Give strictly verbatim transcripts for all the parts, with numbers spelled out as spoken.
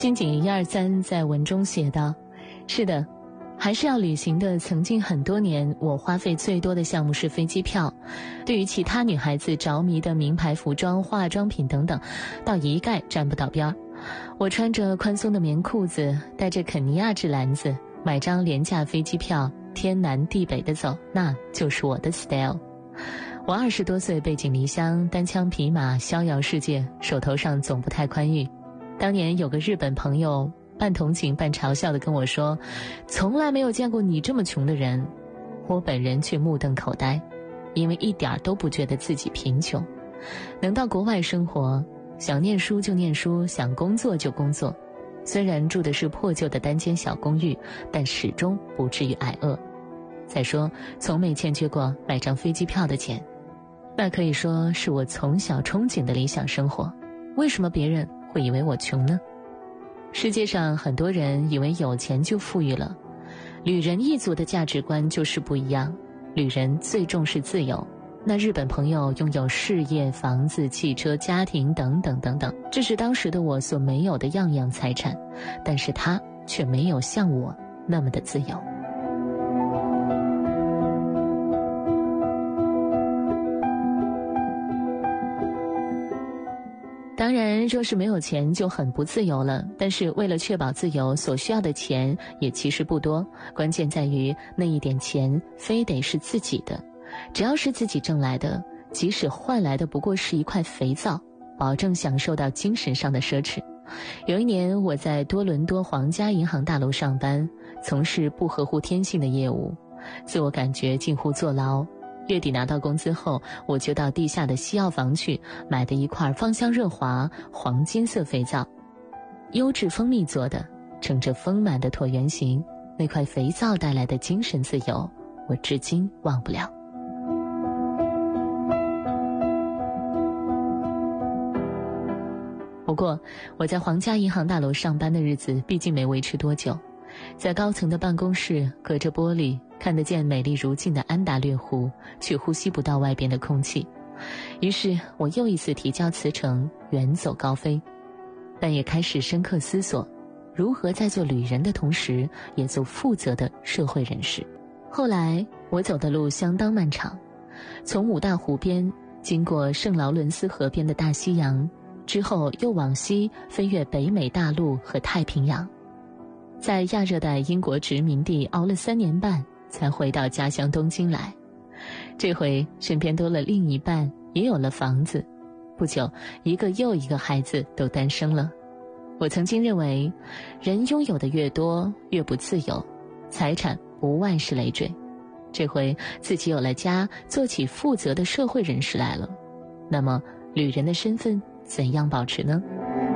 金井一二三在文中写道，是的，还是要旅行的。曾经很多年，我花费最多的项目是飞机票，对于其他女孩子着迷的名牌服装、化妆品等等，倒一概沾不到边儿。我穿着宽松的棉裤子，带着肯尼亚纸篮子，买张廉价飞机票，天南地北的走，那就是我的 style。 我二十多岁背井离乡，单枪匹马逍遥世界，手头上总不太宽裕。当年有个日本朋友半同情半嘲笑地跟我说，从来没有见过你这么穷的人。我本人却目瞪口呆，因为一点都不觉得自己贫穷。能到国外生活，想念书就念书，想工作就工作。虽然住的是破旧的单间小公寓，但始终不至于挨饿。再说，从没欠缺过买张飞机票的钱，那可以说是我从小憧憬的理想生活。为什么别人会以为我穷呢？世界上很多人以为有钱就富裕了，旅人一族的价值观就是不一样。旅人最重视自由，那日本朋友拥有事业、房子、汽车、家庭等等等等，这是当时的我所没有的样样财产，但是他却没有像我那么的自由。当然，若是没有钱就很不自由了，但是为了确保自由，所需要的钱也其实不多，关键在于那一点钱非得是自己的。只要是自己挣来的，即使换来的不过是一块肥皂，保证享受到精神上的奢侈。有一年，我在多伦多皇家银行大楼上班，从事不合乎天性的业务，自我感觉近乎坐牢。月底拿到工资后，我就到地下的西药房去买的一块芳香润滑黄金色肥皂，优质蜂蜜做的，呈着丰满的椭圆形。那块肥皂带来的精神自由，我至今忘不了。不过我在皇家银行大楼上班的日子毕竟没维持多久，在高层的办公室，隔着玻璃看得见美丽如镜的安达略湖，却呼吸不到外边的空气。于是我又一次提交辞呈，远走高飞，但也开始深刻思索，如何在做旅人的同时，也做负责的社会人士。后来我走的路相当漫长，从五大湖边经过圣劳伦斯河边的大西洋，之后又往西飞越北美大陆和太平洋，在亚热带英国殖民地熬了三年半，才回到家乡东京来。这回身边多了另一半，也有了房子，不久一个又一个孩子都诞生了。我曾经认为，人拥有的越多越不自由，财产不万事累赘。这回自己有了家，做起负责的社会人士来了，那么旅人的身份怎样保持呢？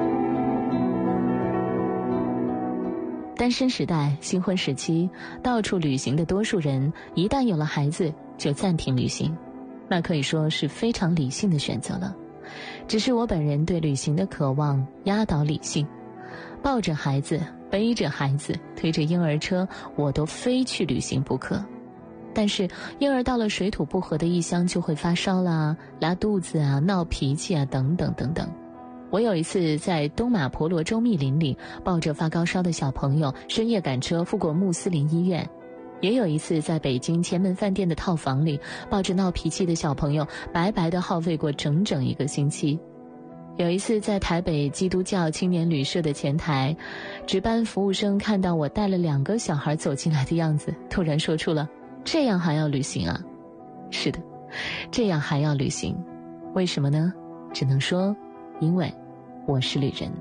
单身时代、新婚时期，到处旅行的多数人，一旦有了孩子就暂停旅行，那可以说是非常理性的选择了。只是我本人对旅行的渴望压倒理性，抱着孩子，背着孩子，推着婴儿车，我都非去旅行不可。但是婴儿到了水土不合的异乡就会发烧啦、拉肚子啊、闹脾气啊等等等等。我有一次在东马婆罗洲密林里，抱着发高烧的小朋友深夜赶车赴过穆斯林医院，也有一次在北京前门饭店的套房里，抱着闹脾气的小朋友白白地耗费过整整一个星期。有一次在台北基督教青年旅社的前台，值班服务生看到我带了两个小孩走进来的样子，突然说出了，这样还要旅行啊？是的，这样还要旅行。为什么呢？只能说因为我是旅人。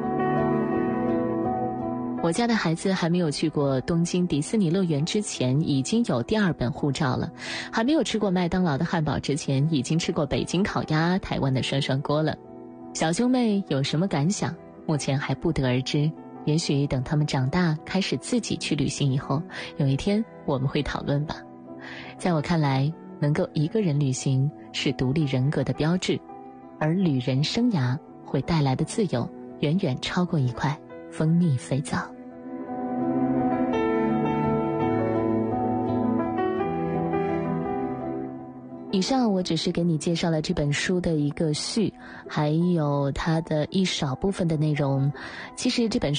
我家的孩子还没有去过东京迪士尼乐园之前，已经有第二本护照了；还没有吃过麦当劳的汉堡之前，已经吃过北京烤鸭、台湾的涮涮锅了。小兄妹有什么感想？目前还不得而知。也许等他们长大，开始自己去旅行以后，有一天我们会讨论吧。在我看来，能够一个人旅行是独立人格的标志，而旅人生涯会带来的自由，远远超过一块蜂蜜肥皂。 以上我只是给你介绍了这本书的一个序，还有它的一少部分的内容。其实这本书